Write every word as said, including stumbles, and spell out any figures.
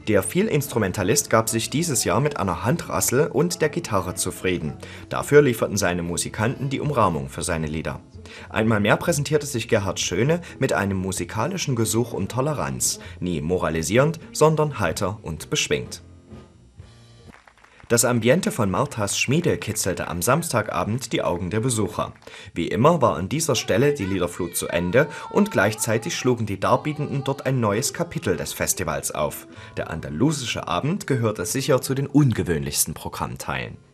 Der Vielinstrumentalist gab sich dieses Jahr mit einer Handrassel und der Gitarre zufrieden. Dafür lieferten seine Musikanten die Umrahmung für seine Lieder. Einmal mehr präsentierte sich Gerhard Schöne mit einem musikalischen Gesuch um Toleranz, nie moralisierend, sondern heiter und beschwingt. Das Ambiente von Marthas Schmiede kitzelte am Samstagabend die Augen der Besucher. Wie immer war an dieser Stelle die Liederflut zu Ende und gleichzeitig schlugen die Darbietenden dort ein neues Kapitel des Festivals auf. Der andalusische Abend gehörte sicher zu den ungewöhnlichsten Programmteilen.